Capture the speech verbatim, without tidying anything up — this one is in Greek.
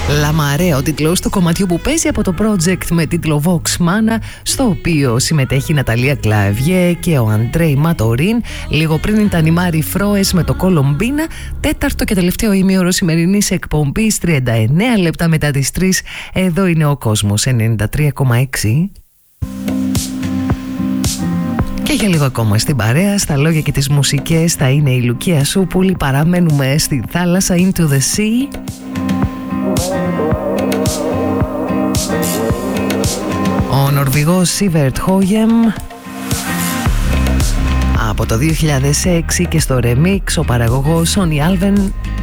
Λαμαρέ, ο τίτλος του κομματιού που παίζει από το project με τίτλο Vox Mana, στο οποίο συμμετέχει η Ναταλία Κλαβιέ και ο Αντρέι Ματορίν. Λίγο πριν ήταν η Μάρι Φρόες με το Κολομπίνα. Τέταρτο και τελευταίο ημίωρο σημερινής εκπομπής, τριάντα εννέα λεπτά μετά τις τρεις. Εδώ είναι ο Κόσμος ενενήντα τρία κόμμα έξι. Και για λίγο ακόμα στην παρέα, στα λόγια και τις μουσικές θα είναι η Λουκία Σούπουλη. Παραμένουμε στη θάλασσα, Into the Sea. Ο Νορβηγός Σίβερτ Χόγεμ από το δύο χιλιάδες έξι και στο remix ο παραγωγός Sonny Alven